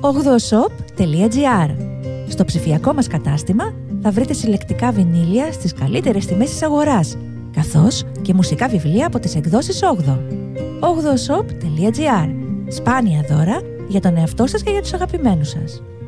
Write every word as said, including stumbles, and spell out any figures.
ογδοοσοπ τελεία τζι άρ. Στο ψηφιακό μας κατάστημα θα βρείτε συλλεκτικά βινίλια στις καλύτερες τιμές της αγοράς, καθώς και μουσικά βιβλία από τις εκδόσεις όγδοο. ογδοοσοπ τελεία τζι άρ. Σπάνια δώρα για τον εαυτό σας και για τους αγαπημένους σας.